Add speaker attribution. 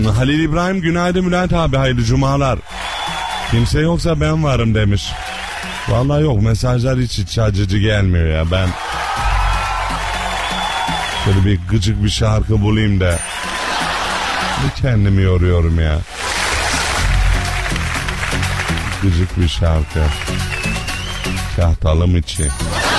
Speaker 1: Halil İbrahim günaydın Bülent abi, hayırlı cumalar. Kimse yoksa ben varım demiş. Vallahi yok, mesajlar hiç iç açıcı gelmiyor ya. Ben şöyle bir gıcık bir şarkı bulayım da bir kendimi yoruyorum ya. Gıcık bir şarkı. Kahtalım içi.